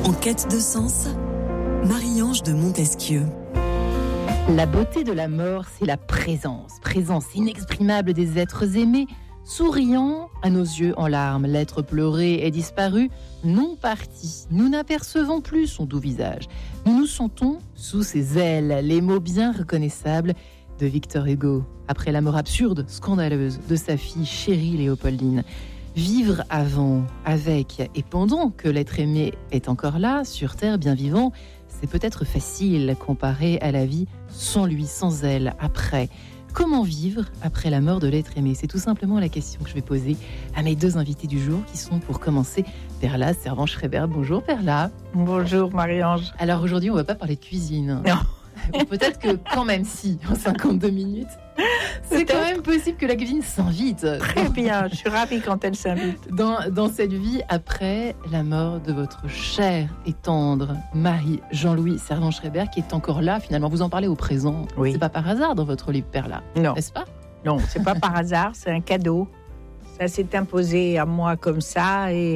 En quête de sens, Marie-Ange de Montesquieu. La beauté de la mort, c'est la présence inexprimable des êtres aimés, souriant à nos yeux en larmes. L'être pleuré est disparu, non parti. Nous n'apercevons plus son doux visage. Nous nous sentons sous ses ailes, les mots bien reconnaissables de Victor Hugo, après la mort absurde, scandaleuse de sa fille chérie Léopoldine. Vivre avant, avec et pendant que l'être aimé est encore là, sur terre, bien vivant, c'est peut-être facile comparé à la vie sans lui, sans elle, après. Comment vivre après la mort de l'être aimé ? C'est tout simplement la question que je vais poser à mes deux invités du jour, qui sont pour commencer Perla Servan-Schreiber. Bonjour Perla. Bonjour Marie-Ange. Alors aujourd'hui, on ne va pas parler de cuisine. Non. Ou peut-être que quand même si, en 52 minutes. C'est quand même possible que la cuisine s'invite. Très bien, je suis ravie quand elle s'invite. Dans cette vie après la mort de votre cher et tendre mari Jean-Louis Servan-Schreiber, qui est encore là, finalement. Vous en parlez au présent. Oui. C'est pas par hasard dans votre livre Perla, Non. n'est-ce pas ? Non, c'est pas par hasard, c'est un cadeau. Ça s'est imposé à moi comme ça et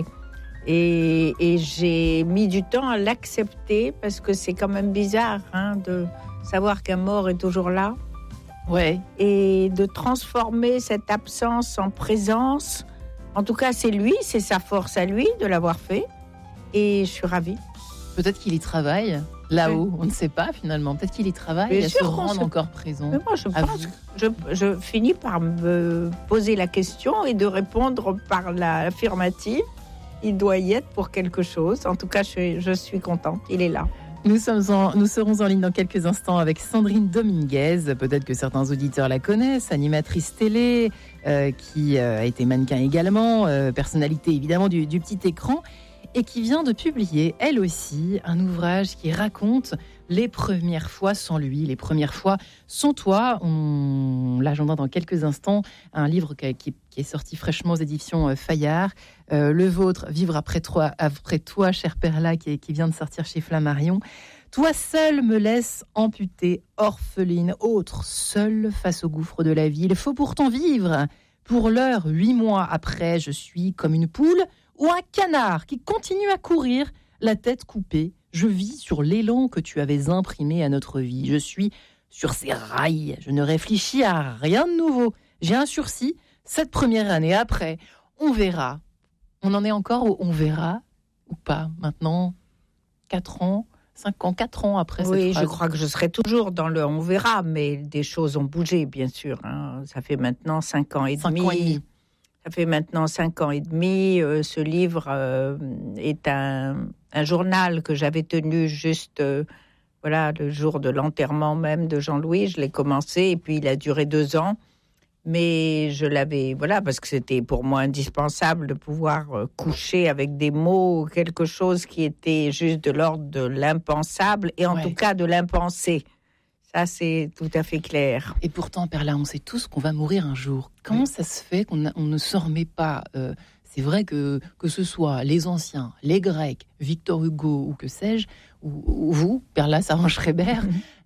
j'ai mis du temps à l'accepter parce que c'est quand même bizarre de savoir qu'un mort est toujours là. Ouais. Et de transformer cette absence en présence. En tout cas, c'est lui, c'est sa force à lui de l'avoir fait. Et je suis ravie. Peut-être qu'il y travaille là-haut, on ne sait pas finalement. Peut-être qu'il y travaille à se rendre encore présent. Mais moi, je pense que je finis par me poser la question et de répondre par l'affirmative. Il doit y être pour quelque chose. En tout cas, je suis contente. Il est là. Nous serons en ligne dans quelques instants avec Sandrine Dominguez. Peut-être que certains auditeurs la connaissent, animatrice télé, qui a été mannequin également, personnalité évidemment du petit écran, et qui vient de publier, elle aussi, un ouvrage qui raconte les premières fois sans lui, les premières fois sans toi. On l'agendera dans quelques instants, un livre qui est sorti fraîchement aux éditions Fayard. Le vôtre, Vivre après toi, chère Perla, qui vient de sortir chez Flammarion. Toi seule me laisse amputée, orpheline, autre, seule face au gouffre de la vie. Il faut pourtant vivre. Pour l'heure, 8 mois après, je suis comme une poule ou un canard qui continue à courir, la tête coupée. Je vis sur l'élan que tu avais imprimé à notre vie. Je suis sur ces rails. Je ne réfléchis à rien de nouveau. J'ai un sursis. Cette première année, après, on verra. On en est encore où on verra ou pas maintenant 4 ans, 5 ans, 4 ans après cette phrase. Oui, je crois que je serai toujours dans le on verra, mais des choses ont bougé, bien sûr. Ça fait maintenant 5 ans et demi. Ça fait maintenant 5 ans et demi. Ce livre est un journal que j'avais tenu juste le jour de l'enterrement même de Jean-Louis. Je l'ai commencé et puis il a duré 2 ans. Mais je l'avais, parce que c'était pour moi indispensable de pouvoir coucher avec des mots, quelque chose qui était juste de l'ordre de l'impensable et en tout cas de l'impensé. Ça, c'est tout à fait clair. Et pourtant, Perla, on sait tous qu'on va mourir un jour. Comment ça se fait qu'on ne s'en remet pas C'est vrai que ce soit les anciens, les Grecs, Victor Hugo ou que sais-je, ou vous, Perla Servan-Schreiber,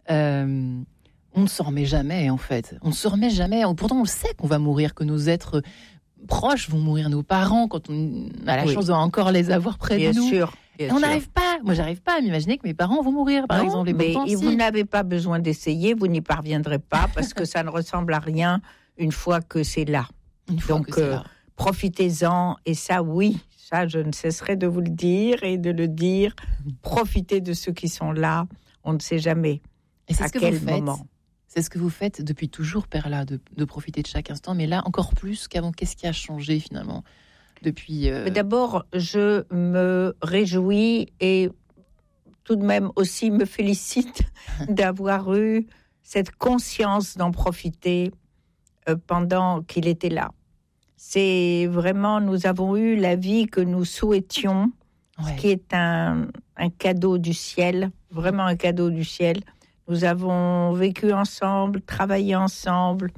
on ne s'en remet jamais, en fait. On ne se remet jamais. Pourtant, on le sait qu'on va mourir, que nos êtres proches vont mourir, nos parents, quand on a la chance d'encore les avoir près de nous. Bien sûr. On n'arrive pas. Moi, j'arrive pas à m'imaginer que mes parents vont mourir, par exemple. Mais vous n'avez pas besoin d'essayer, vous n'y parviendrez pas, parce que ça ne ressemble à rien une fois que c'est là. Donc, profitez-en. Et ça, oui, ça, je ne cesserai de vous le dire et de le dire. Profitez de ceux qui sont là. On ne sait jamais à quel moment. C'est ce que vous faites depuis toujours, Perla, de profiter de chaque instant. Mais là, encore plus qu'avant, qu'est-ce qui a changé finalement depuis Mais d'abord, je me réjouis et tout de même aussi me félicite d'avoir eu cette conscience d'en profiter pendant qu'il était là. C'est vraiment, nous avons eu la vie que nous souhaitions, ce qui est un cadeau du ciel, vraiment un cadeau du ciel. Nous avons vécu ensemble, travaillé ensemble.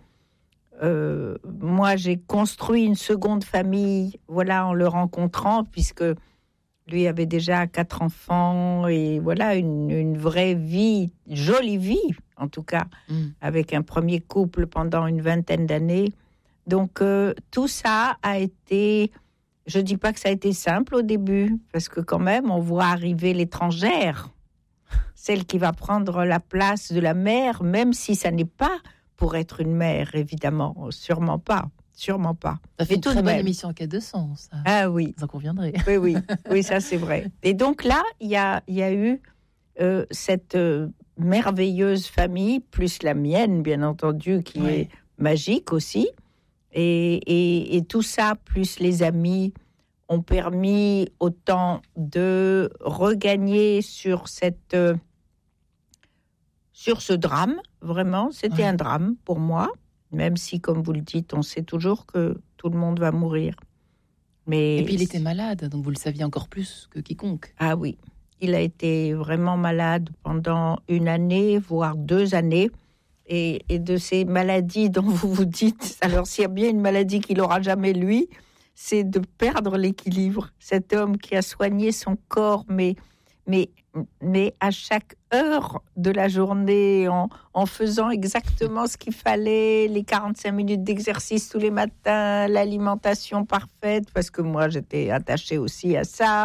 Moi, j'ai construit une seconde famille, en le rencontrant, puisque lui avait déjà 4 enfants et une vraie vie, jolie vie, en tout cas, avec un premier couple pendant une 20aine d'années. Donc, tout ça a été je dis pas que ça a été simple au début, parce que quand même, on voit arriver l'étrangère, celle qui va prendre la place de la mère, même si ça n'est pas pour être une mère, évidemment, sûrement pas. Ça fait une très bonne émission en quête de sens. Ah oui. Vous en conviendrez. Oui, ça c'est vrai. Et donc là, il y a eu cette merveilleuse famille, plus la mienne, bien entendu, qui est magique aussi. Et tout ça, plus les amis, ont permis autant de regagner sur ce drame. Vraiment, c'était un drame pour moi. Même si, comme vous le dites, on sait toujours que tout le monde va mourir. Et puis il était malade, donc vous le saviez encore plus que quiconque. Ah oui, il a été vraiment malade pendant 1 année, voire 2 années. Et de ces maladies dont vous vous dites, alors s'il y a bien une maladie qu'il n'aura jamais lui, c'est de perdre l'équilibre. Cet homme qui a soigné son corps, mais à chaque heure de la journée, en faisant exactement ce qu'il fallait, les 45 minutes d'exercice tous les matins, l'alimentation parfaite, parce que moi j'étais attachée aussi à ça,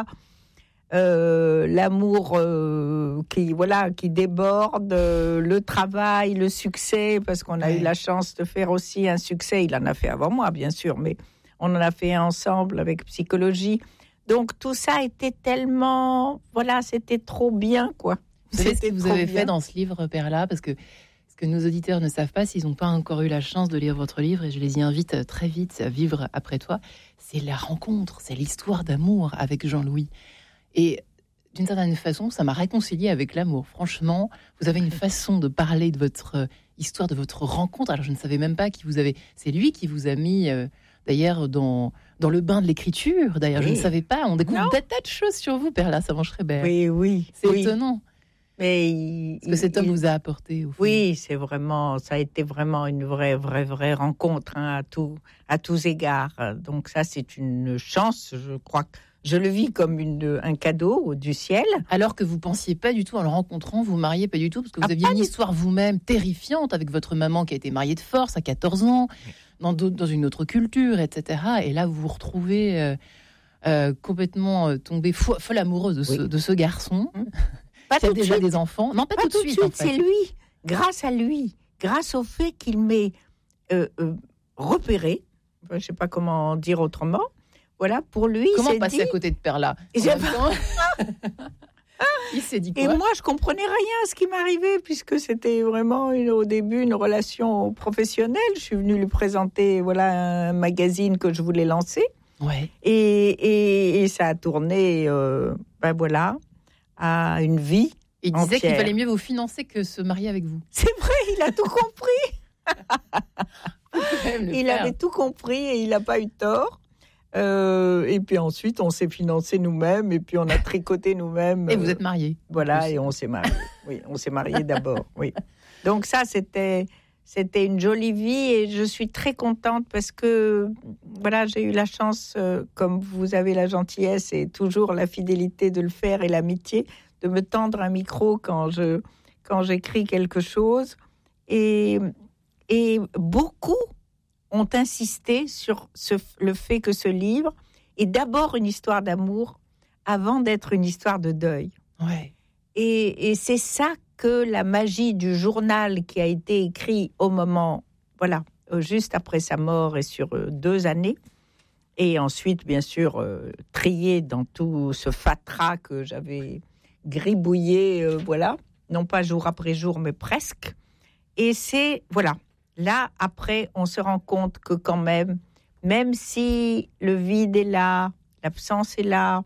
l'amour qui déborde, le travail, le succès, parce qu'on a eu la chance de faire aussi un succès, il en a fait avant moi bien sûr, mais on en a fait un ensemble avec psychologie. Donc, tout ça était tellement... Voilà, c'était trop bien, quoi. Vous savez ce que vous avez fait dans ce livre, Perla, parce que ce que nos auditeurs ne savent pas, s'ils n'ont pas encore eu la chance de lire votre livre, et je les y invite très vite à vivre après toi, c'est la rencontre, c'est l'histoire d'amour avec Jean-Louis. Et d'une certaine façon, ça m'a réconciliée avec l'amour. Franchement, vous avez une façon de parler de votre histoire, de votre rencontre. Alors, je ne savais même pas qui vous avez... C'est lui qui vous a mis... D'ailleurs, dans le bain de l'écriture, je ne savais pas. On découvre des tas de choses sur vous, Perla Savant-Schreiber. Oui. C'est étonnant. Mais ce que cet homme vous a apporté, au fond. Oui, ça a été vraiment une vraie rencontre à tous égards. Donc ça, c'est une chance, je crois que je le vis comme un cadeau du ciel. Alors que vous pensiez pas du tout, en le rencontrant, vous mariez pas du tout, parce que vous aviez une histoire vous-même terrifiante avec votre maman qui a été mariée de force à 14 ans, dans une autre culture, etc. Et là, vous vous retrouvez complètement tombée folle amoureuse de ce garçon. Pas qui a tout déjà de suite. Des enfants. Non, pas tout de suite. En fait. C'est lui, grâce à lui, grâce au fait qu'il m'ait repéré, je ne sais pas comment dire autrement. Voilà, pour lui, comment passer à côté de Perla il s'est dit quoi? Et moi, je comprenais rien à ce qui m'arrivait, puisque c'était vraiment au début une relation professionnelle. Je suis venue lui présenter un magazine que je voulais lancer. Ouais. Et ça a tourné à une vie Il disait entière. Qu'il fallait mieux vous financer que se marier avec vous. C'est vrai, il a tout compris. Il avait tout compris et il n'a pas eu tort. Et puis ensuite, on s'est financé nous-mêmes et puis on a tricoté nous-mêmes. Et vous êtes mariés. Voilà, et on s'est mariés. Oui, on s'est mariés d'abord. Oui. Donc ça, c'était une jolie vie et je suis très contente parce que j'ai eu la chance, comme vous avez la gentillesse et toujours la fidélité de le faire et l'amitié, de me tendre un micro quand j'écris quelque chose. Et beaucoup ont insisté sur le fait que ce livre est d'abord une histoire d'amour avant d'être une histoire de deuil. Ouais. Et c'est ça que la magie du journal qui a été écrit au moment, juste après sa mort et sur 2 années, et ensuite, bien sûr, trié dans tout ce fatras que j'avais gribouillé, non pas jour après jour, mais presque. Et c'est, là, après, on se rend compte que quand même si le vide est là, l'absence est là,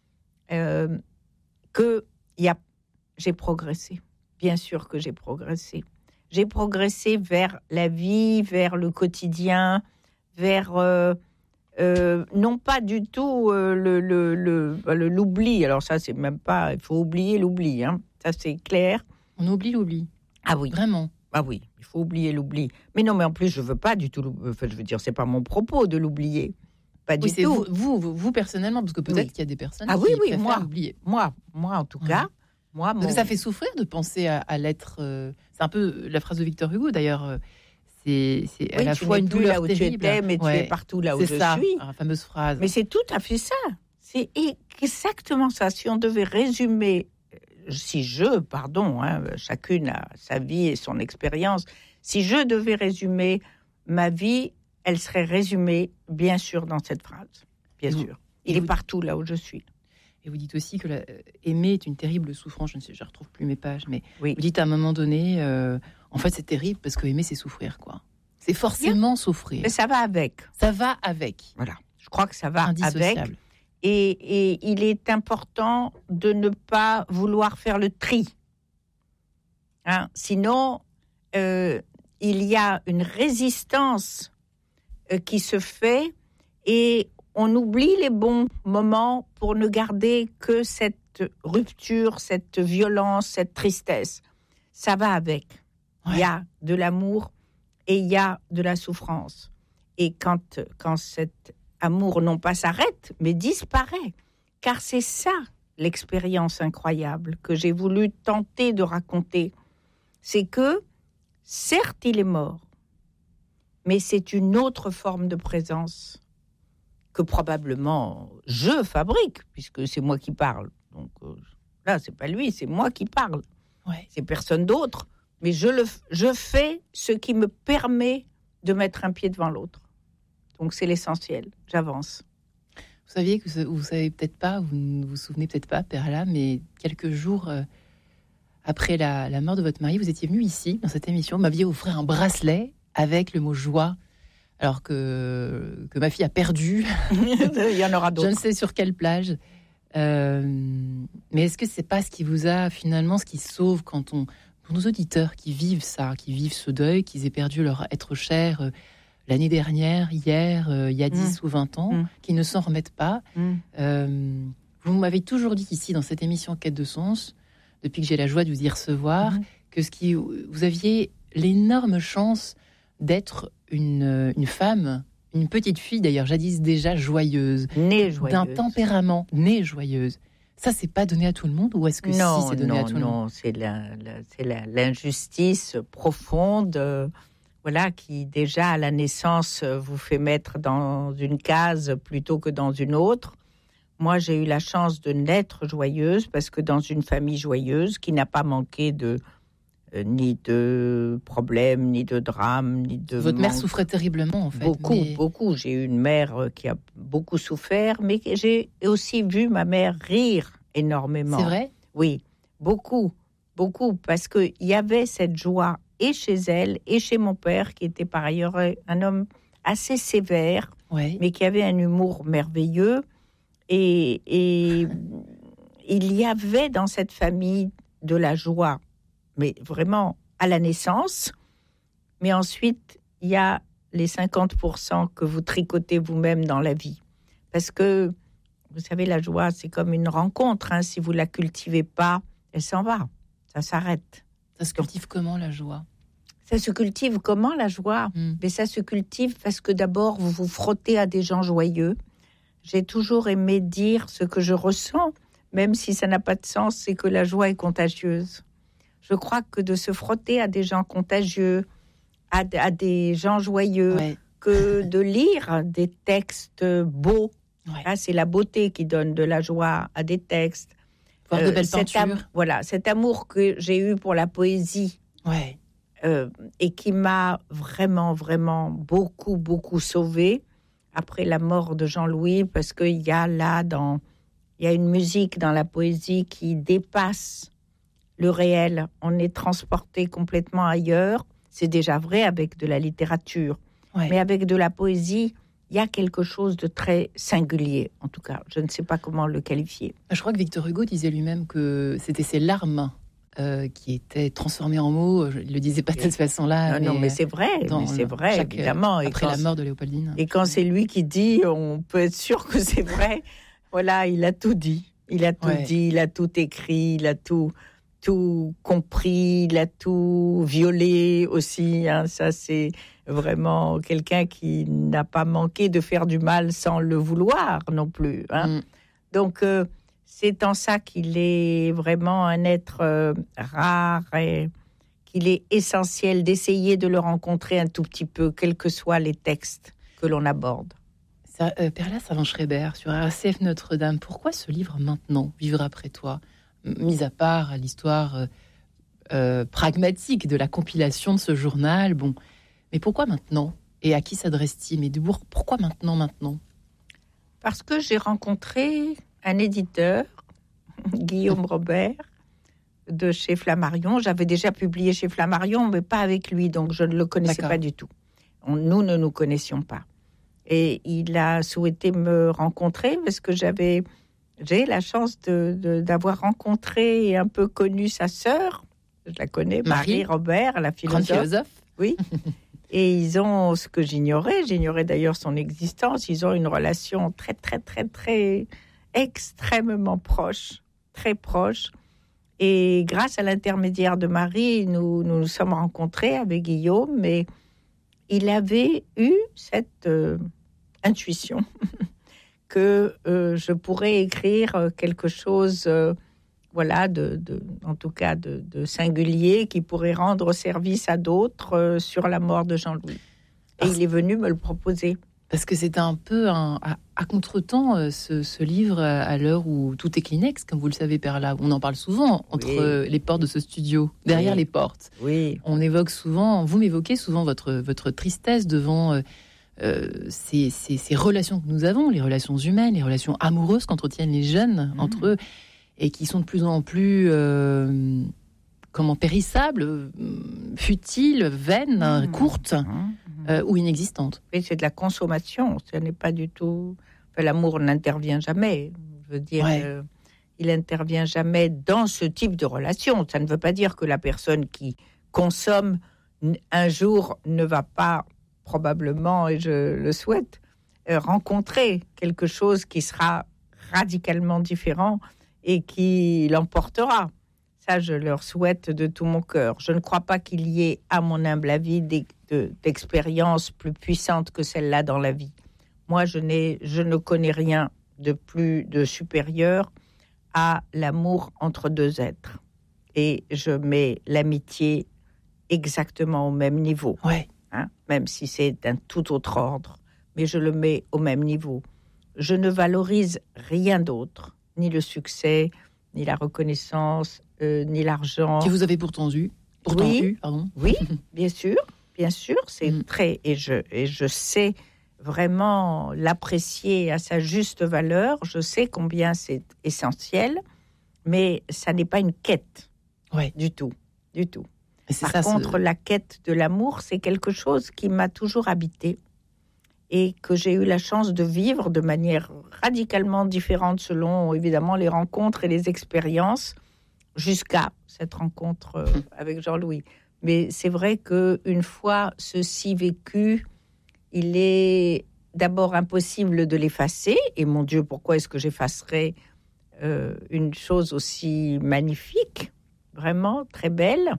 j'ai progressé. Bien sûr que j'ai progressé. J'ai progressé vers la vie, vers le quotidien, vers non pas du tout l'oubli. Alors ça, c'est même pas... Il faut oublier l'oubli, hein. Ça, c'est clair. On oublie l'oubli. Ah oui. Vraiment. Ah oui, il faut oublier l'oubli. Mais non, mais en plus, je veux pas du tout... Enfin, je veux dire, c'est pas mon propos de l'oublier. Pas du tout. Vous personnellement, parce que peut-être qu'il y a des personnes qui préfèrent l'oublier. Moi, en tout cas... Parce que ça fait souffrir de penser à l'être... c'est un peu la phrase de Victor Hugo, d'ailleurs. c'est à la tu fois n'es une plus douleur là où terrible. tu étais, mais tu es partout là où c'est je ça, suis. la fameuse phrase. Mais c'est tout à fait ça. C'est exactement ça. Si on devait résumer, chacune a sa vie et son expérience. Si je devais résumer ma vie, elle serait résumée, bien sûr, dans cette phrase. Bien sûr. Il est partout là où je suis. Et vous dites aussi que aimer est une terrible souffrance. Je ne retrouve plus mes pages, mais Oui. vous dites à un moment donné, en fait, c'est terrible parce que aimer, c'est souffrir, quoi. C'est forcément souffrir. Mais ça va avec. Ça va avec. Voilà. Je crois que ça va avec. Indissociable. Et il est important de ne pas vouloir faire le tri. Sinon, il y a une résistance qui se fait et on oublie les bons moments pour ne garder que cette rupture, cette violence, cette tristesse. Ça va avec. Ouais. Il y a de l'amour et il y a de la souffrance. Et quand cet amour non pas s'arrête, mais disparaît, car c'est ça l'expérience incroyable que j'ai voulu tenter de raconter, c'est que, certes, il est mort, mais c'est une autre forme de présence que probablement je fabrique, puisque c'est moi qui parle. Donc là, c'est pas lui, c'est moi qui parle. Ouais. C'est personne d'autre. Mais je fais ce qui me permet de mettre un pied devant l'autre. Donc c'est l'essentiel. J'avance. Vous saviez que vous savez peut-être pas, vous ne vous souvenez peut-être pas, Perla, mais quelques jours après la mort de votre mari, vous étiez venu ici, dans cette émission, vous m'aviez offert un bracelet avec le mot joie, alors que ma fille a perdu. Il y en aura d'autres. Je ne sais sur quelle plage. Mais est-ce que c'est pas ce qui vous a finalement, ce qui sauve quand pour nos auditeurs qui vivent ça, qui vivent ce deuil, qu'ils aient perdu leur être cher l'année dernière, hier, il y a 10 ou 20 ans, qui ne s'en remettent pas. Vous m'avez toujours dit ici, dans cette émission Quête de Sens, depuis que j'ai la joie de vous y recevoir, que vous aviez l'énorme chance d'être une femme, une petite fille d'ailleurs, jadis déjà joyeuse, née joyeuse, d'un tempérament, née joyeuse. Ça, c'est pas donné à tout le monde, ou est-ce que c'est donné à tout le monde? Non, c'est l'injustice profonde, qui déjà à la naissance vous fait mettre dans une case plutôt que dans une autre. Moi, j'ai eu la chance de naître joyeuse, parce que dans une famille joyeuse qui n'a pas manqué ni de problèmes, ni de drames, ni de... Votre mère souffrait terriblement, en fait. Beaucoup. J'ai eu une mère qui a beaucoup souffert, mais j'ai aussi vu ma mère rire énormément. C'est vrai ? Oui, beaucoup, parce qu'il y avait cette joie et chez elle et chez mon père, qui était par ailleurs un homme assez sévère, mais qui avait un humour merveilleux. Et il y avait dans cette famille de la joie, mais vraiment à la naissance. Mais ensuite, il y a les 50% que vous tricotez vous-même dans la vie. Parce que, vous savez, la joie, c'est comme une rencontre. Si vous ne la cultivez pas, elle s'en va. Ça s'arrête. Ça se cultive comment, la joie ? Ça se cultive comment, la joie ? Mais ça se cultive parce que d'abord, vous vous frottez à des gens joyeux. J'ai toujours aimé dire ce que je ressens, même si ça n'a pas de sens, c'est que la joie est contagieuse. Je crois que de se frotter à des gens contagieux, à des gens joyeux, que de lire des textes beaux, c'est la beauté qui donne de la joie à des textes. Voir de belles peintures. Cet amour que j'ai eu pour la poésie, et qui m'a vraiment, vraiment beaucoup, beaucoup sauvée après la mort de Jean-Louis, parce qu'il y a il y a une musique dans la poésie qui dépasse le réel. On est transporté complètement ailleurs. C'est déjà vrai avec de la littérature. Mais avec de la poésie, il y a quelque chose de très singulier, en tout cas. Je ne sais pas comment le qualifier. Je crois que Victor Hugo disait lui-même que c'était ses larmes qui étaient transformées en mots. Il ne le disait pas de cette façon-là. Mais c'est vrai, évidemment. Après la mort de Léopoldine. Et quand c'est lui qui dit, on peut être sûr que c'est vrai. Voilà, il a tout dit. Il a tout dit, il a tout écrit, il a tout compris, il a tout violé aussi. Ça, c'est vraiment quelqu'un qui n'a pas manqué de faire du mal sans le vouloir non plus. Donc, c'est en ça qu'il est vraiment un être rare et qu'il est essentiel d'essayer de le rencontrer un tout petit peu, quels que soient les textes que l'on aborde. Perla Savant-Schreiber, sur RCF Notre-Dame, pourquoi ce livre maintenant, Vivre après toi, mis à part l'histoire pragmatique de la compilation de ce journal, bon, mais pourquoi maintenant? Et à qui s'adresse-t-il? Mais pourquoi maintenant? Parce que j'ai rencontré un éditeur, Guillaume Robert, de chez Flammarion. J'avais déjà publié chez Flammarion, mais pas avec lui, donc je ne le connaissais pas du tout. Nous ne nous connaissions pas. Et il a souhaité me rencontrer parce que j'ai la chance d'avoir rencontré et un peu connu sa sœur. Je la connais, Marie Robert, la philosophe. Grande philosophe. Oui. Et ils ont ce que j'ignorais d'ailleurs son existence, ils ont une relation très, très, très, très extrêmement proche, très proche. Et grâce à l'intermédiaire de Marie, nous sommes rencontrés avec Guillaume, mais il avait eu cette intuition que je pourrais écrire quelque chose, en tout cas de singulier, qui pourrait rendre service à d'autres sur la mort de Jean-Louis. Et il est venu me le proposer. Parce que c'était un peu à contretemps, ce livre, à l'heure où tout est Kleenex, comme vous le savez, Perla. On en parle souvent entre les portes de ce studio, derrière les portes. Oui. On évoque souvent, vous m'évoquez souvent votre tristesse devant ces relations que nous avons, les relations humaines, les relations amoureuses qu'entretiennent les jeunes entre eux, et qui sont de plus en plus périssables, futiles, vaines, courtes. Ou inexistante. Et c'est de la consommation, ce n'est pas du tout... l'amour n'intervient jamais, je veux dire, il n'intervient jamais dans ce type de relation. Ça ne veut pas dire que la personne qui consomme un jour ne va pas, probablement, et je le souhaite, rencontrer quelque chose qui sera radicalement différent et qui l'emportera. Ça, je leur souhaite de tout mon cœur. Je ne crois pas qu'il y ait, à mon humble avis, d'expériences plus puissantes que celle-là dans la vie. Moi, je ne connais rien de supérieur à l'amour entre deux êtres. Et je mets l'amitié exactement au même niveau. Même si c'est d'un tout autre ordre. Mais je le mets au même niveau. Je ne valorise rien d'autre, ni le succès, ni la reconnaissance, ni l'argent. Que vous avez pourtant eu. Oui, bien sûr, c'est très... Et je sais vraiment l'apprécier à sa juste valeur. Je sais combien c'est essentiel, mais ça n'est pas une quête du tout. Par contre, la quête de l'amour, c'est quelque chose qui m'a toujours habité et que j'ai eu la chance de vivre de manière radicalement différente selon, évidemment, les rencontres et les expériences, jusqu'à cette rencontre avec Jean-Louis. Mais c'est vrai qu'une fois ceci vécu, il est d'abord impossible de l'effacer. Et mon Dieu, pourquoi est-ce que j'effacerais une chose aussi magnifique, vraiment très belle?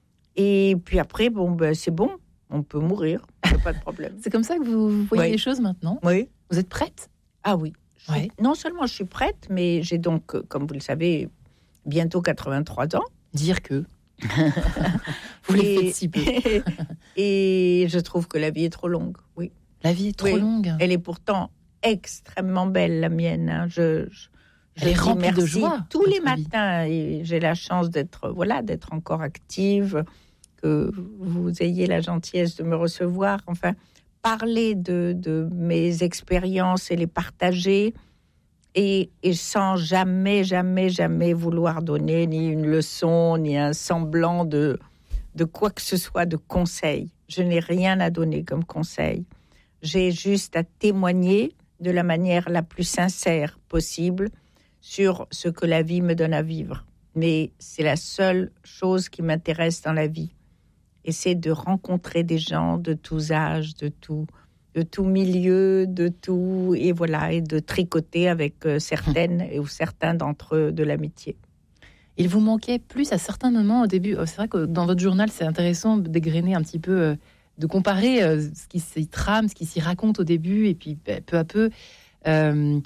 Et puis après, c'est bon, on peut mourir, il n'y a pas de problème. C'est comme ça que vous voyez les choses maintenant? Oui. Vous êtes prête? Ah oui. Non seulement je suis prête, mais j'ai donc, comme vous le savez, bientôt 83 ans. Dire que vous les faites si peu. Et je trouve que la vie est trop longue, oui. La vie est trop longue. Elle est pourtant extrêmement belle, la mienne. Hein. Je Elle est remplie de joie. Tous les matins, et j'ai la chance d'être encore active, que vous ayez la gentillesse de me recevoir. Enfin, parler de mes expériences et les partager, et sans jamais vouloir donner ni une leçon, ni un semblant de quoi que ce soit de conseil. Je n'ai rien à donner comme conseil. J'ai juste à témoigner de la manière la plus sincère possible sur ce que la vie me donne à vivre. Mais c'est la seule chose qui m'intéresse dans la vie. Et c'est de rencontrer des gens de tous âges, de tout milieu, de tout, et voilà, et de tricoter avec certaines ou certains d'entre eux de l'amitié. Il vous manquait plus à certains moments au début. C'est vrai que dans votre journal, c'est intéressant d'égrener un petit peu, de comparer ce qui s'y trame, ce qui s'y raconte au début, et puis peu à peu.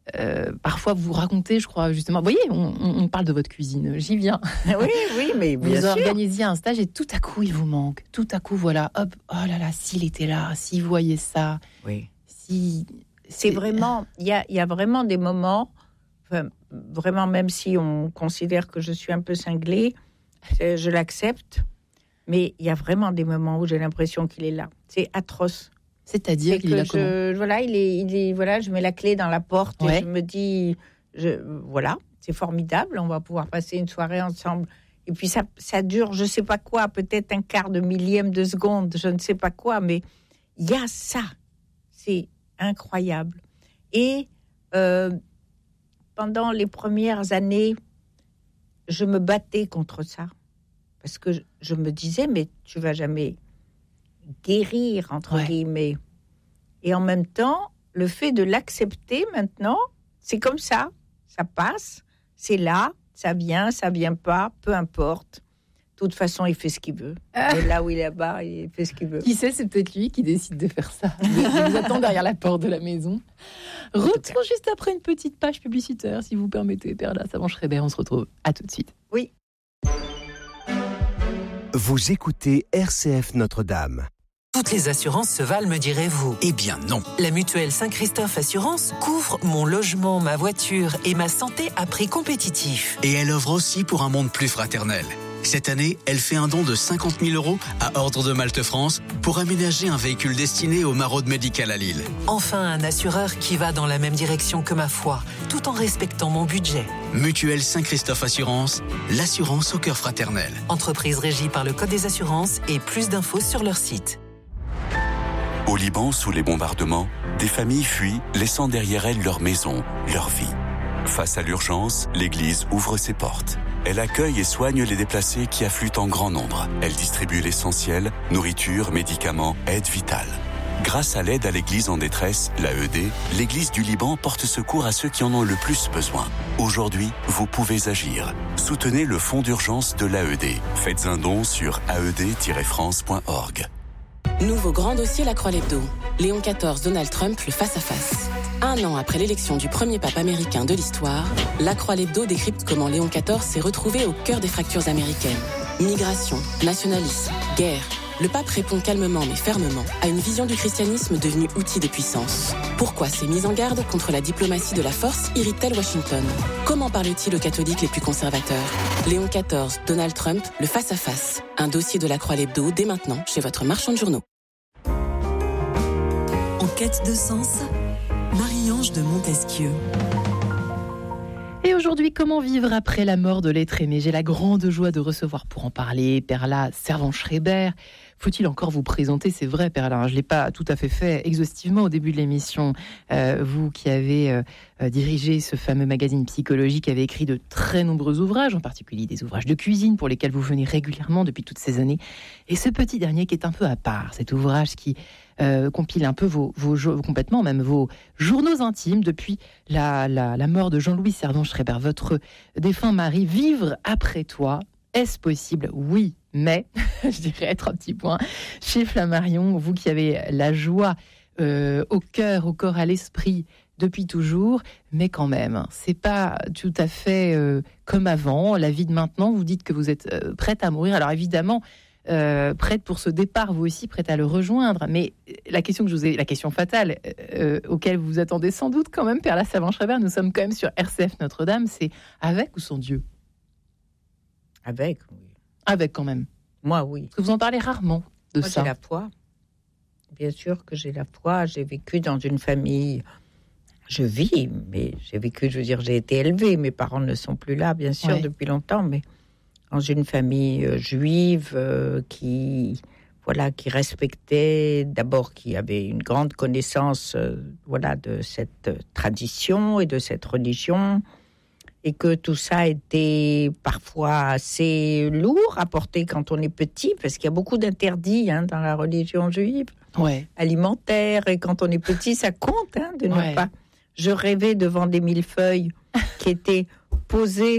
parfois vous racontez, je crois, justement, vous voyez, on parle de votre cuisine, j'y viens. Oui, mais bien vous sûr. organisiez un stage et tout à coup, il vous manque. Tout à coup, voilà, hop, oh là là, s'il était là, s'il voyait ça. Oui. Si... C'est vraiment, il y a vraiment des moments, vraiment, même si on considère que je suis un peu cinglée, je l'accepte, mais il y a vraiment des moments où j'ai l'impression qu'il est là. C'est atroce. C'est-à-dire qu'il est là comment ? Voilà, il est, voilà, je mets la clé dans la porte et je me dis, voilà, c'est formidable, on va pouvoir passer une soirée ensemble. Et puis ça dure, je ne sais pas quoi, peut-être un quart de millième de seconde, je ne sais pas quoi, mais il y a ça. C'est incroyable. Et pendant les premières années, je me battais contre ça. Parce que je me disais, mais tu vas jamais guérir, entre guillemets. Et en même temps, le fait de l'accepter maintenant, c'est comme ça. Ça passe, c'est là, ça vient pas, peu importe. De toute façon, il fait ce qu'il veut. Et là où il est là-bas, il fait ce qu'il veut. Qui sait, c'est peut-être lui qui décide de faire ça. Il vous attend derrière la porte de la maison. Retour juste après une petite page publicitaire, si vous permettez, Perla Savant-Schreiber. On se retrouve. À tout de suite. Oui. Vous écoutez RCF Notre-Dame. Toutes les assurances se valent, me direz-vous. Eh bien non. La mutuelle Saint-Christophe Assurance couvre mon logement, ma voiture et ma santé à prix compétitif. Et elle œuvre aussi pour un monde plus fraternel. Cette année, elle fait un don de 50 000 € à Ordre de Malte France pour aménager un véhicule destiné aux maraudes médicales à Lille. Enfin, un assureur qui va dans la même direction que ma foi, tout en respectant mon budget. Mutuelle Saint-Christophe Assurance, l'assurance au cœur fraternel. Entreprise régie par le Code des assurances et plus d'infos sur leur site. Au Liban, sous les bombardements, des familles fuient, laissant derrière elles leur maison, leur vie. Face à l'urgence, l'Église ouvre ses portes. Elle accueille et soigne les déplacés qui affluent en grand nombre. Elle distribue l'essentiel, nourriture, médicaments, aide vitale. Grâce à l'aide à l'Église en détresse, l'AED, l'Église du Liban porte secours à ceux qui en ont le plus besoin. Aujourd'hui, vous pouvez agir. Soutenez le fonds d'urgence de l'AED. Faites un don sur aed-france.org. Nouveau grand dossier La Croix-Lebdo. Léon XIV, Donald Trump, le face-à-face. Un an après l'élection du premier pape américain de l'histoire, La Croix-Lebdo décrypte comment Léon XIV s'est retrouvé au cœur des fractures américaines. Migration, nationalisme, guerre. Le pape répond calmement mais fermement à une vision du christianisme devenue outil de puissance. Pourquoi ces mises en garde contre la diplomatie de la force irritent-elles Washington ? Comment parle-t-il aux catholiques les plus conservateurs ? Léon XIV, Donald Trump, le face-à-face. Un dossier de La Croix-Lebdo dès maintenant chez votre marchand de journaux. En quête de sens, Marie-Ange de Montesquieu. Et aujourd'hui, comment vivre après la mort de l'être aimé ? J'ai la grande joie de recevoir pour en parler Perla Savant-Schreiber. Faut-il encore vous présenter ? C'est vrai, Perla, je ne l'ai pas tout à fait exhaustivement au début de l'émission. Vous qui avez dirigé ce fameux magazine psychologique, avez écrit de très nombreux ouvrages, en particulier des ouvrages de cuisine pour lesquels vous venez régulièrement depuis toutes ces années. Et ce petit dernier qui est un peu à part, cet ouvrage qui compile un peu complètement même vos journaux intimes depuis la mort de Jean-Louis Servan-Schreiber, votre défunt mari. Vivre après toi, est-ce possible ? Oui, mais, je dirais 3 petits points. Chez Flammarion, vous qui avez la joie au cœur, au corps, à l'esprit depuis toujours, mais quand même, c'est pas tout à fait comme avant. La vie de maintenant, vous dites que vous êtes prête à mourir. Alors évidemment, prête pour ce départ, vous aussi prête à le rejoindre. Mais la question que je vous ai, la question fatale auquel vous vous attendez sans doute quand même, Perla Savant-Schreiber, nous sommes quand même sur RCF Notre-Dame, c'est avec ou sans Dieu ? Avec, oui. Avec quand même. Moi, oui. Parce que vous en parlez rarement de Moi, ça. j'ai la foi. Bien sûr que j'ai la foi. J'ai vécu dans une famille. Je vis, mais j'ai vécu, je veux dire, j'ai été élevée. Mes parents ne sont plus là, bien sûr, depuis longtemps, mais dans une famille juive qui respectait, d'abord, qui avait une grande connaissance, de cette tradition et de cette religion. Et que tout ça était parfois assez lourd à porter quand on est petit, parce qu'il y a beaucoup d'interdits dans la religion juive, alimentaire, et quand on est petit, ça compte de ne pas... Je rêvais devant des millefeuilles qui étaient posés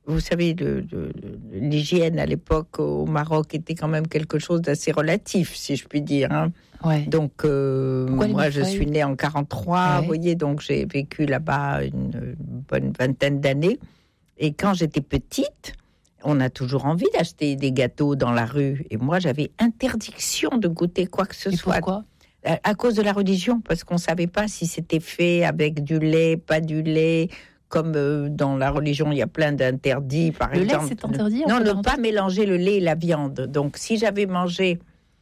vous savez, l'hygiène à l'époque au Maroc était quand même quelque chose d'assez relatif, si je puis dire. Hein. Ouais. Donc, moi, je suis née en 43, vous voyez, donc j'ai vécu là-bas une bonne vingtaine d'années. Et quand j'étais petite, on a toujours envie d'acheter des gâteaux dans la rue. Et moi, j'avais interdiction de goûter quoi que ce soit. Pourquoi ? À cause de la religion, parce qu'on ne savait pas si c'était fait avec du lait, pas du lait. Comme dans la religion, il y a plein d'interdits, par exemple. Le lait, c'est interdit? Non, ne pas mélanger le lait et la viande. Donc, si j'avais mangé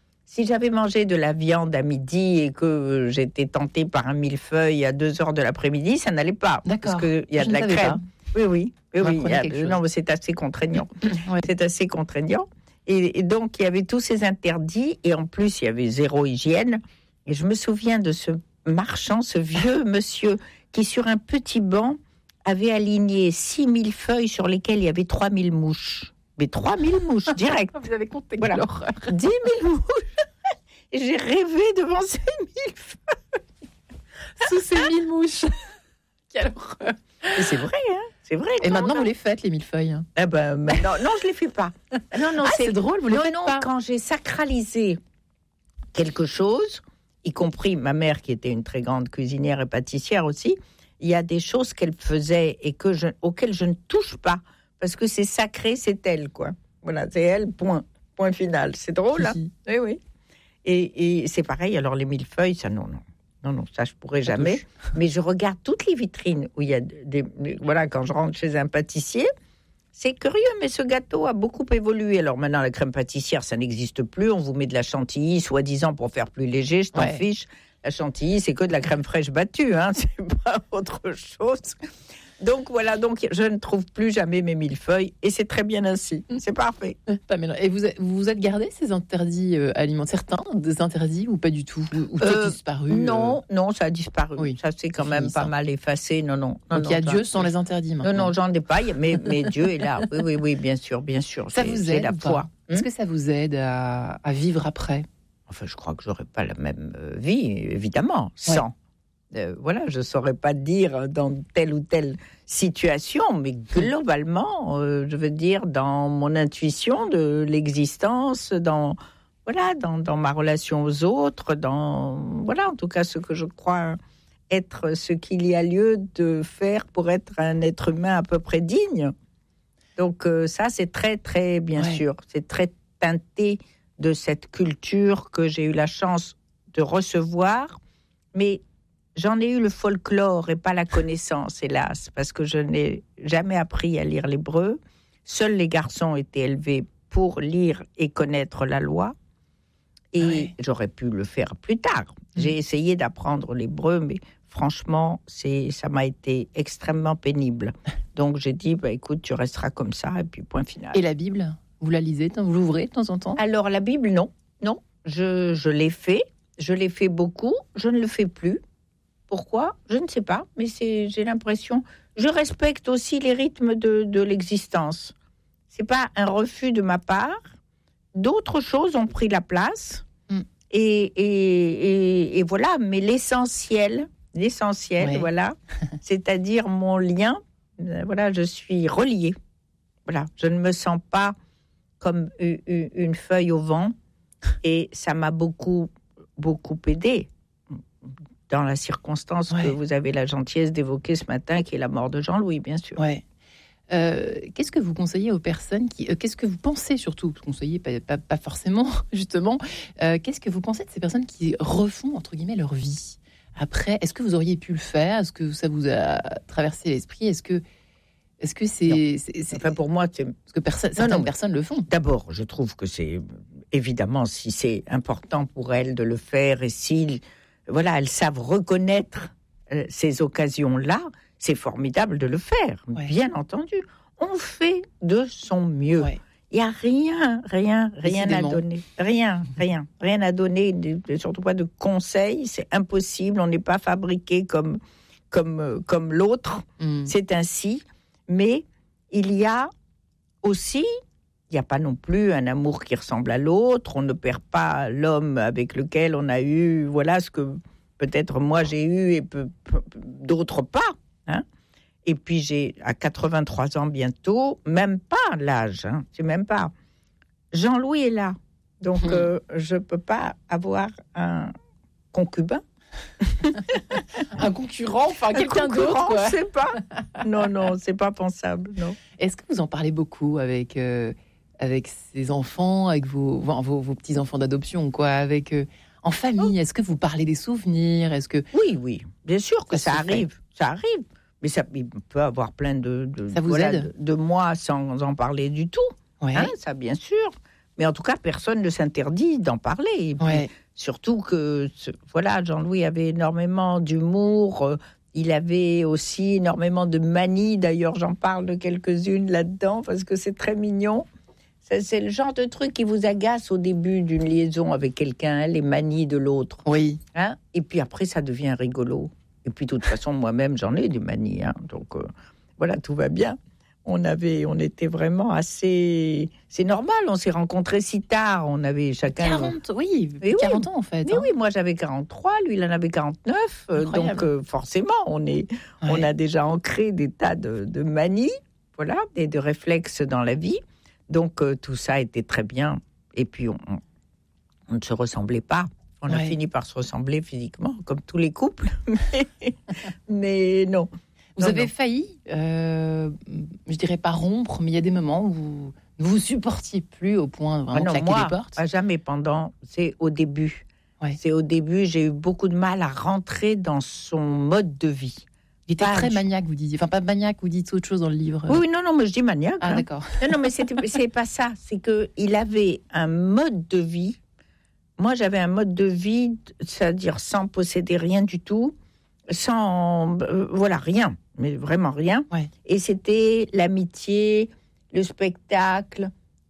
de la viande à midi et que j'étais tentée par un millefeuille à 2h de l'après-midi, ça n'allait pas. D'accord. Parce qu'il y a de la crème. Oui. Non, mais c'est assez contraignant. Ouais. C'est assez contraignant. Et donc, il y avait tous ces interdits. Et en plus, il y avait zéro hygiène. Et je me souviens de ce marchand, ce vieux monsieur, qui sur un petit banc avait aligné 6000 feuilles sur lesquelles il y avait 3000 mouches. Mais 3000 mouches, direct. Vous avez compté, voilà. l'horreur. 10 000 mouches. Et j'ai rêvé devant ces 1000 feuilles. Sous ces 1000 mouches. Quelle horreur. Et c'est vrai, hein. C'est vrai. Et maintenant, vous les faites, les millefeuilles. Eh ben, non, je les fais pas. Non, c'est drôle, vous les faites pas. Quand j'ai sacralisé quelque chose, y compris ma mère qui était une très grande cuisinière et pâtissière aussi, il y a des choses qu'elle faisait et auxquelles je ne touche pas parce que c'est sacré, c'est elle, quoi. Voilà, c'est elle, point final. C'est drôle, hein. Oui. Et c'est pareil, alors les millefeuilles, ça, non, ça, je pourrais jamais. Mais je regarde toutes les vitrines où il y a voilà, quand je rentre chez un pâtissier, c'est curieux, mais ce gâteau a beaucoup évolué. Alors maintenant, la crème pâtissière, ça n'existe plus. On vous met de la chantilly, soi-disant pour faire plus léger, je t'en fiche. La chantilly, c'est que de la crème fraîche battue, hein, c'est pas autre chose. Donc voilà, je ne trouve plus jamais mes millefeuilles et c'est très bien ainsi. C'est parfait. Et vous êtes gardé ces interdits alimentaires, certains des interdits ou pas du tout, ou ça a disparu? Non, ça a disparu. Oui, ça c'est quand même pas mal effacé. Non. Donc il y a Dieu sans les interdits maintenant. Non, j'en ai pas, mais Dieu est là. Oui, bien sûr. Ça vous aide la foi. Est-ce que ça vous aide à vivre après? Enfin, je crois que j'aurais pas la même vie, évidemment, sans. Je ne saurais pas dire dans telle ou telle situation, mais globalement, je veux dire, dans mon intuition de l'existence, dans ma relation aux autres, en tout cas, ce que je crois être ce qu'il y a lieu de faire pour être un être humain à peu près digne. Donc ça, c'est très, très, bien sûr, c'est très teinté de cette culture que j'ai eu la chance de recevoir, mais j'en ai eu le folklore et pas la connaissance, hélas, parce que je n'ai jamais appris à lire l'hébreu. Seuls les garçons étaient élevés pour lire et connaître la loi, et j'aurais pu le faire plus tard. J'ai essayé d'apprendre l'hébreu, mais franchement, ça m'a été extrêmement pénible. Donc j'ai dit, écoute, tu resteras comme ça, et puis point final. Et la Bible ? Vous la lisez, vous l'ouvrez de temps en temps? Alors la Bible, non. Je l'ai fait beaucoup, je ne le fais plus. Pourquoi ? Je ne sais pas, mais j'ai l'impression... Je respecte aussi les rythmes de l'existence. C'est pas un refus de ma part. D'autres choses ont pris la place. Et voilà, mais l'essentiel, voilà, c'est-à-dire mon lien, voilà, je suis reliée. Voilà, je ne me sens pas comme une feuille au vent, et ça m'a beaucoup, beaucoup aidée dans la circonstance que vous avez la gentillesse d'évoquer ce matin, qui est la mort de Jean-Louis, bien sûr. Qu'est-ce que vous conseillez aux personnes qu'est-ce que vous pensez surtout, conseillez pas forcément, justement, qu'est-ce que vous pensez de ces personnes qui refont, entre guillemets, leur vie après? Est-ce que vous auriez pu le faire? Est-ce que ça vous a traversé l'esprit? Est-ce que c'est... Enfin, pour moi, c'est... Parce que certaines personnes le font. D'abord, je trouve que c'est... Évidemment, si c'est important pour elles de le faire, et si, voilà, elles savent reconnaître ces occasions-là, c'est formidable de le faire, bien entendu. On fait de son mieux. Il n'y a rien à donner. Rien à donner, surtout pas de conseils. C'est impossible, on n'est pas fabriqué comme l'autre. C'est ainsi. Mais il y a aussi, il n'y a pas non plus un amour qui ressemble à l'autre. On ne perd pas l'homme avec lequel on a eu, voilà, ce que peut-être moi j'ai eu et d'autres pas. Hein. Et puis j'ai, à 83 ans bientôt, même pas l'âge, hein, c'est même pas. Jean-Louis est là. Donc je ne peux pas avoir un concubin. Un concurrent, enfin quelqu'un d'autre, quoi. C'est pas. Non, c'est pas pensable, non. Est-ce que vous en parlez beaucoup avec ces enfants, avec vos petits-enfants d'adoption, quoi, en famille? Est-ce que vous parlez des souvenirs? Est-ce que... Oui, bien sûr que ça arrive. Mais il peut avoir plein de ça vous aide de mois sans en parler du tout. Ouais. Hein, ça, bien sûr. Mais en tout cas, personne ne s'interdit d'en parler. Et puis, surtout que, Jean-Louis avait énormément d'humour. Il avait aussi énormément de manies. D'ailleurs, j'en parle de quelques-unes là-dedans parce que c'est très mignon. C'est le genre de truc qui vous agace au début d'une liaison avec quelqu'un, hein, les manies de l'autre. Oui. Hein, et puis après, ça devient rigolo. Et puis, de toute façon, moi-même, j'en ai des manies. Hein, donc, tout va bien. On était vraiment assez... C'est normal, on s'est rencontrés si tard. On avait chacun... 40 ans, en fait. Mais oui, moi, j'avais 43, lui, il en avait 49. Donc, forcément, on a déjà ancré des tas de manies, et de réflexes dans la vie. Donc, tout ça était très bien. Et puis, on ne se ressemblait pas. On a fini par se ressembler physiquement, comme tous les couples. Mais non. Vous avez failli, je dirais pas rompre, mais il y a des moments où vous ne vous supportiez plus au point de vraiment claquer les portes. Jamais c'est au début. Ouais. C'est au début, j'ai eu beaucoup de mal à rentrer dans son mode de vie. Il était très maniaque, vous disiez. Enfin, pas maniaque, vous dites autre chose dans le livre. Oui, non, mais je dis maniaque. Ah, d'accord. Non, mais c'est pas ça. C'est qu'il avait un mode de vie. Moi, j'avais un mode de vie, c'est-à-dire sans posséder rien du tout, sans... rien. Mais vraiment rien. Ouais. Et c'était l'amitié, le spectacle,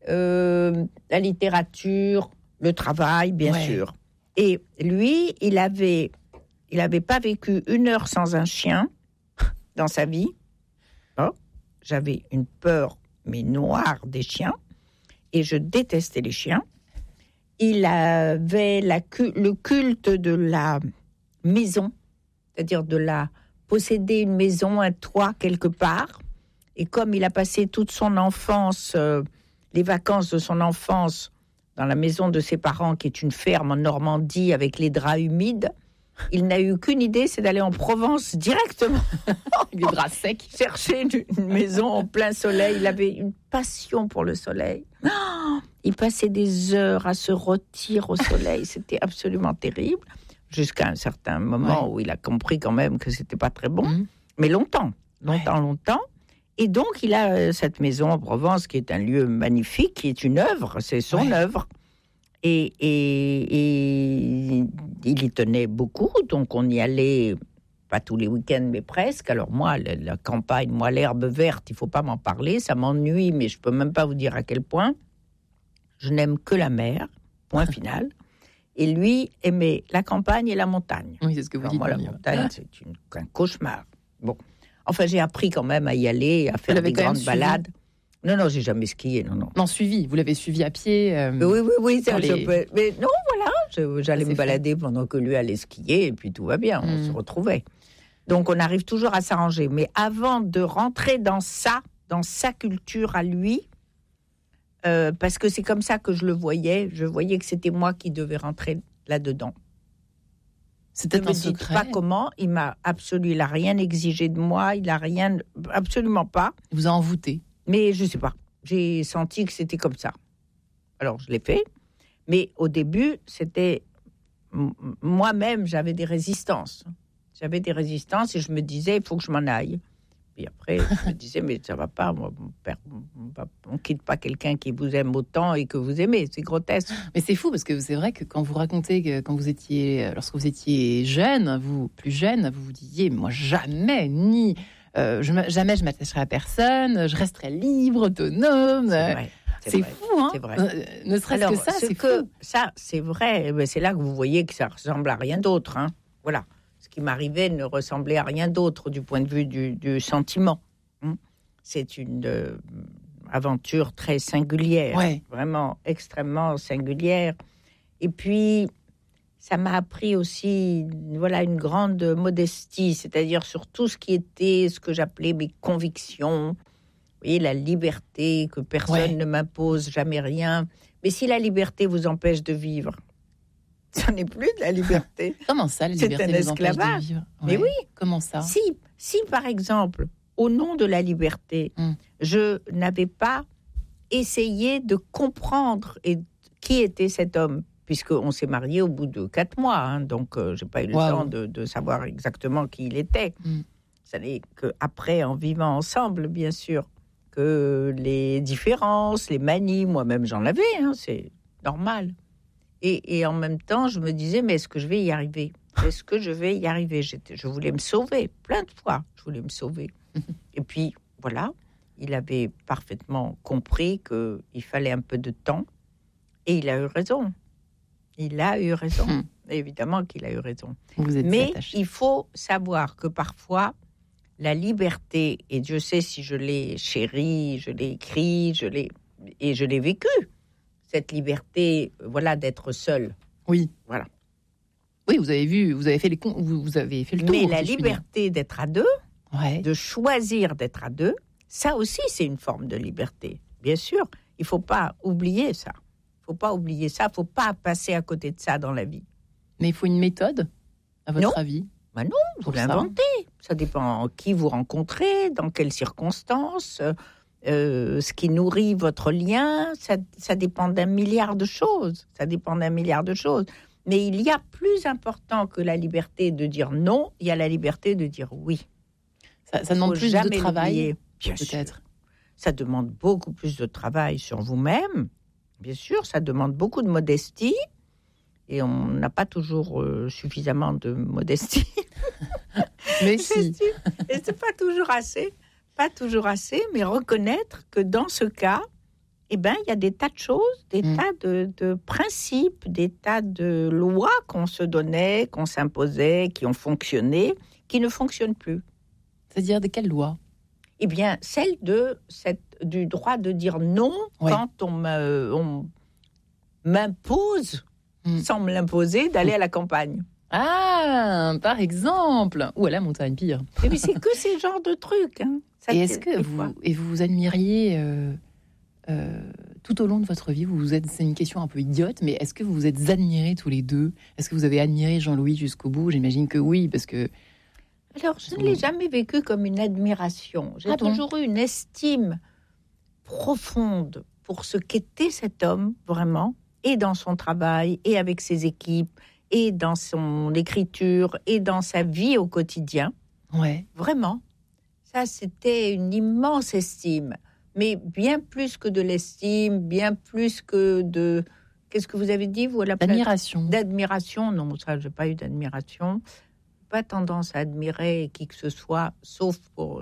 la littérature, le travail, bien sûr. Et lui, il avait pas vécu une heure sans un chien dans sa vie. Oh, j'avais une peur, mais noire, des chiens. Et je détestais les chiens. Il avait le culte de la maison, c'est-à-dire posséder une maison, un toit quelque part. Et comme il a passé toute son enfance, les vacances de son enfance, dans la maison de ses parents, qui est une ferme en Normandie avec les draps humides, il n'a eu qu'une idée, c'est d'aller en Provence directement. Les draps secs. Chercher une maison en plein soleil. Il avait une passion pour le soleil. Oh, il passait des heures à se rôtir au soleil. C'était absolument terrible. Jusqu'à un certain moment où il a compris quand même que c'était pas très bon. Mais longtemps. Et donc, il a cette maison en Provence qui est un lieu magnifique, qui est une œuvre, c'est son œuvre. Et il y tenait beaucoup, donc on y allait, pas tous les week-ends, mais presque. Alors moi, la campagne, l'herbe verte, il ne faut pas m'en parler, ça m'ennuie, mais je ne peux même pas vous dire à quel point. Je n'aime que la mer, point final. Et lui aimait la campagne et la montagne. Oui, c'est ce que vous dites. Moi, la montagne, c'est un cauchemar. Bon. Enfin, j'ai appris quand même à y aller, à faire des grandes balades. Non, j'ai jamais skié, non. Non, suivi. Vous l'avez suivi à pied. Oui. Mais non, j'allais me balader pendant que lui allait skier, et puis tout va bien, on se retrouvait. Donc, on arrive toujours à s'arranger. Mais avant de rentrer dans sa culture à lui, parce que c'est comme ça que je le voyais, je voyais que c'était moi qui devais rentrer là-dedans. C'était un secret. Pas comment, il n'a rien exigé de moi, il n'a rien, absolument pas. Il vous a envoûté. Mais je ne sais pas, j'ai senti que c'était comme ça. Alors, je l'ai fait, mais au début, c'était... Moi-même, j'avais des résistances. Et je me disais, il faut que je m'en aille. Puis après, je me disais, mais ça ne va pas, on ne quitte pas quelqu'un qui vous aime autant et que vous aimez, c'est grotesque. Mais c'est fou, parce que c'est vrai que quand vous racontez que lorsque vous étiez jeune, plus jeune, vous vous disiez, moi jamais, jamais je m'attacherai à personne, je resterai libre, autonome. C'est fou, hein. C'est vrai. Ne serait-ce que ça, c'est fou. Ça, c'est vrai. Mais c'est là que vous voyez que ça ressemble à rien d'autre. Hein. Voilà. Ce qui m'arrivait ne ressemblait à rien d'autre du point de vue du sentiment. C'est une aventure très singulière, vraiment extrêmement singulière. Et puis, ça m'a appris aussi, voilà, une grande modestie, c'est-à-dire sur tout ce qui était ce que j'appelais mes convictions. Vous voyez, la liberté, que personne ne m'impose jamais rien. Mais si la liberté vous empêche de vivre, ça n'est plus de la liberté. Comment ça, la liberté vous empêche de vivre ? Mais oui. Comment ça ? Si, par exemple, au nom de la liberté, je n'avais pas essayé de comprendre qui était cet homme, puisqu'on s'est mariés au bout de 4 mois, donc je n'ai pas eu le temps de savoir exactement qui il était. Ça n'est qu'après, en vivant ensemble, bien sûr, que les différences, les manies, moi-même j'en avais, c'est normal. Et en même temps, je me disais, mais est-ce que je vais y arriver ? Est-ce que je vais y arriver ? Je voulais me sauver, plein de fois, je voulais me sauver. Et puis, voilà, il avait parfaitement compris qu'il fallait un peu de temps, et il a eu raison. Il a eu raison. Évidemment qu'il a eu raison. Mais il faut savoir que parfois, la liberté, et Dieu sait si je l'ai chérie, je l'ai écrit, je l'ai vécu, cette liberté, voilà, d'être seul. Oui. Voilà. Oui, vous avez fait le tour. Mais la liberté d'être à deux, de choisir d'être à deux, ça aussi, c'est une forme de liberté. Bien sûr, il ne faut pas oublier ça. Il ne faut pas passer à côté de ça dans la vie. Mais il faut une méthode, à votre avis ? Non, vous l'inventez. Ça dépend qui vous rencontrez, dans quelles circonstances, ce qui nourrit votre lien. Ça dépend d'un milliard de choses. Mais il y a plus important que la liberté de dire non, il y a la liberté de dire oui. Ça demande plus de travail, bien peut-être. Sûr. Ça demande beaucoup plus de travail sur vous-même. Bien sûr, ça demande beaucoup de modestie. Et on n'a pas toujours suffisamment de modestie. Mais si. Et c'est pas toujours assez, mais reconnaître que dans ce cas, il y a des tas de choses, des tas de principes, des tas de lois qu'on se donnait, qu'on s'imposait, qui ont fonctionné, qui ne fonctionnent plus. C'est-à-dire de quelles lois ? Eh bien, celle du droit de dire non quand on m'impose, sans me l'imposer, d'aller à la campagne. Ah, par exemple. Ou à la montagne, pire. Mais c'est que ces genres de trucs. Et est-ce que vous admiriez tout au long de votre vie, c'est une question un peu idiote, mais est-ce que vous vous êtes admirés tous les deux ? Est-ce que vous avez admiré Jean-Louis jusqu'au bout ? J'imagine que oui, parce que... Alors, je ne l'ai jamais vécu comme une admiration. J'ai toujours eu une estime profonde pour ce qu'était cet homme, vraiment, et dans son travail, et avec ses équipes, et dans son écriture, et dans sa vie au quotidien. Ouais. Vraiment. Ça, c'était une immense estime. Mais bien plus que de l'estime, bien plus que de... Qu'est-ce que vous avez dit, vous, à la place ? D'admiration. D'admiration, non, ça, je n'ai pas eu d'admiration. Pas tendance à admirer qui que ce soit, sauf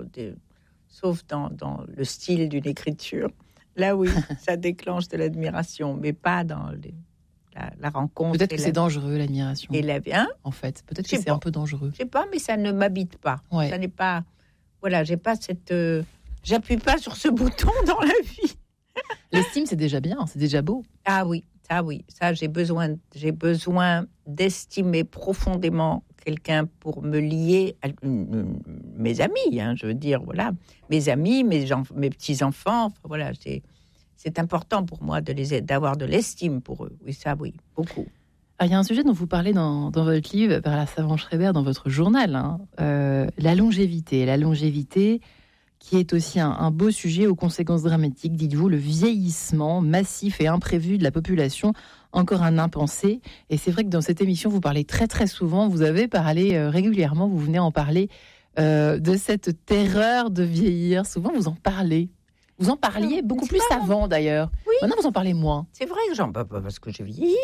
dans le style d'une écriture. Là, oui, ça déclenche de l'admiration, mais pas dans la rencontre. Peut-être que c'est dangereux, l'admiration. Et la vie, en fait, peut-être que c'est un peu dangereux. Je sais pas, mais ça ne m'habite pas. Ouais. Ça n'est pas. Voilà, j'ai pas cette. J'appuie pas sur ce bouton dans la vie. L'estime, c'est déjà bien, c'est déjà beau. Ah oui, ça j'ai besoin d'estimer profondément quelqu'un pour me lier à mes amis, je veux dire, voilà, mes amis, mes petits-enfants, enfin, voilà, c'est important pour moi d'avoir de l'estime pour eux, oui, beaucoup. Alors, il y a un sujet dont vous parlez dans votre livre, par la Savant-Schreiber, dans votre journal, la longévité, qui est aussi un beau sujet aux conséquences dramatiques, dites-vous, le vieillissement massif et imprévu de la population, encore un impensé. Et c'est vrai que dans cette émission, vous parlez très très souvent, vous avez parlé régulièrement, vous venez en parler, de cette terreur de vieillir. Souvent, vous en parlez. Vous en parliez beaucoup plus avant, d'ailleurs. Oui. Maintenant, vous en parlez moins. C'est vrai que parce que j'ai vieilli.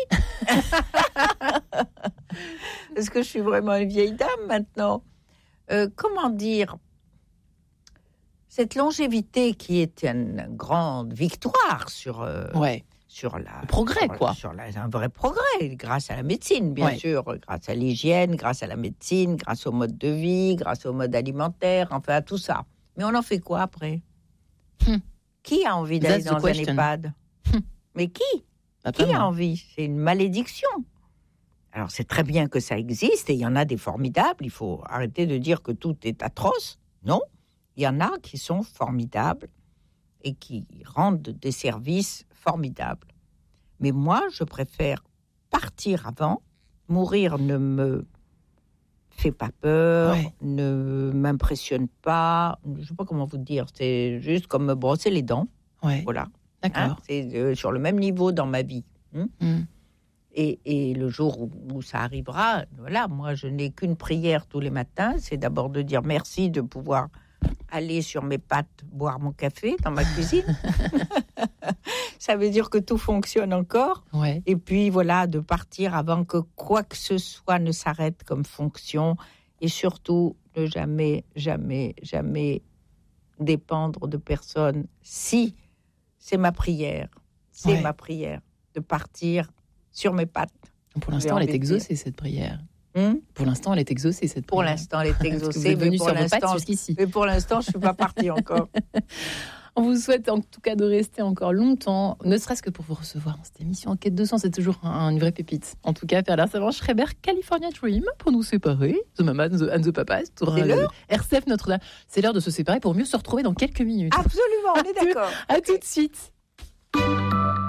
Parce que je suis vraiment une vieille dame maintenant. Comment dire ? Cette longévité qui est une grande victoire sur le progrès, quoi. Un vrai progrès, grâce à la médecine, bien sûr, grâce à l'hygiène, grâce à la médecine, grâce au mode de vie, grâce au mode alimentaire, enfin à tout ça. Mais on en fait quoi après ? Qui a envie d'aller dans un EHPAD ? Mais qui ? Qui a envie ? C'est une malédiction. Alors, c'est très bien que ça existe, et il y en a des formidables. Il faut arrêter de dire que tout est atroce. Non, il y en a qui sont formidables et qui rendent des services formidables. Mais moi, je préfère partir avant. Mourir ne me fait pas peur, ne m'impressionne pas. Je ne sais pas comment vous dire. C'est juste comme me brosser les dents. Ouais. Voilà. D'accord. C'est sur le même niveau dans ma vie. Et le jour où ça arrivera, voilà, moi, je n'ai qu'une prière tous les matins. C'est d'abord de dire merci de pouvoir aller sur mes pattes boire mon café dans ma cuisine. Ça veut dire que tout fonctionne encore. Ouais. Et puis, voilà, de partir avant que quoi que ce soit ne s'arrête comme fonction. Et surtout, ne jamais, jamais, jamais dépendre de personne. Si, c'est ma prière. C'est ma prière de partir sur mes pattes. Pour l'instant, elle est exaucée, cette prière. Pour l'instant, elle est exaucée, cette prière. Pour l'instant, elle est exaucée. Mais pour l'instant, jusqu'ici. Mais pour l'instant, je ne suis pas partie encore. On vous souhaite en tout cas de rester encore longtemps, ne serait-ce que pour vous recevoir dans cette émission Enquête de sens. C'est toujours une vraie pépite. En tout cas, Perla Savant-Schreiber, California Dream, pour nous séparer. The Mama and the Papa. C'est l'heure. RCF Notre-Dame. C'est l'heure de se séparer pour mieux se retrouver dans quelques minutes. Absolument, on est d'accord. À tout de suite.